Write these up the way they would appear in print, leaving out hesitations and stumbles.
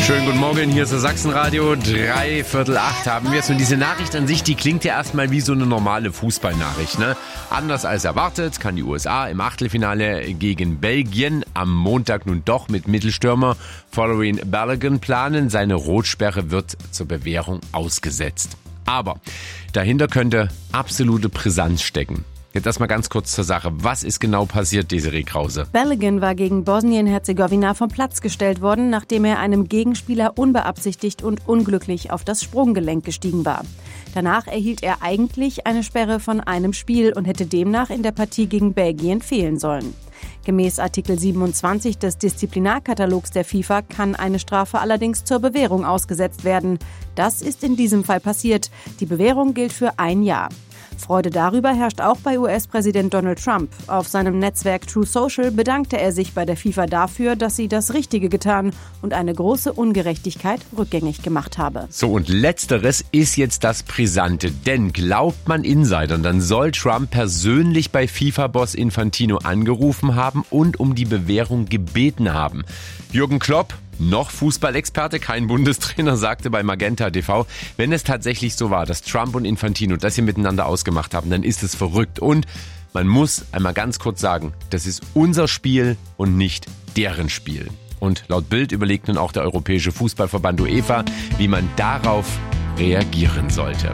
Schönen guten Morgen, hier ist das Sachsenradio, 7:45 haben wir es. Und diese Nachricht an sich, die klingt ja erstmal wie so eine normale Fußballnachricht, ne? Anders als erwartet kann die USA im Achtelfinale gegen Belgien am Montag nun doch mit Mittelstürmer Folarin Balogun planen. Seine Rotsperre wird zur Bewährung ausgesetzt. Aber dahinter könnte absolute Brisanz stecken. Jetzt erstmal ganz kurz zur Sache. Was ist genau passiert, Desiree Krause? Balogun war gegen Bosnien-Herzegowina vom Platz gestellt worden, nachdem er einem Gegenspieler unbeabsichtigt und unglücklich auf das Sprunggelenk gestiegen war. Danach erhielt er eigentlich eine Sperre von einem Spiel und hätte demnach in der Partie gegen Belgien fehlen sollen. Gemäß Artikel 27 des Disziplinarkatalogs der FIFA kann eine Strafe allerdings zur Bewährung ausgesetzt werden. Das ist in diesem Fall passiert. Die Bewährung gilt für 1 Jahr. Freude darüber herrscht auch bei US-Präsident Donald Trump. Auf seinem Netzwerk True Social bedankte er sich bei der FIFA dafür, dass sie das Richtige getan und eine große Ungerechtigkeit rückgängig gemacht habe. So, und Letzteres ist jetzt das Brisante. Denn glaubt man Insidern, dann soll Trump persönlich bei FIFA-Boss Infantino angerufen haben und um die Bewährung gebeten haben. Jürgen Klopp, noch Fußballexperte, kein Bundestrainer, sagte bei Magenta TV, wenn es tatsächlich so war, dass Trump und Infantino das hier miteinander ausgemacht haben, dann ist es verrückt. Und man muss einmal ganz kurz sagen, das ist unser Spiel und nicht deren Spiel. Und laut Bild überlegt nun auch der Europäische Fußballverband UEFA, wie man darauf reagieren sollte.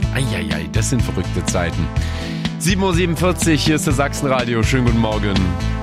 Eieiei, das sind verrückte Zeiten. 7:47 Uhr, hier ist das Sachsenradio. Schönen guten Morgen.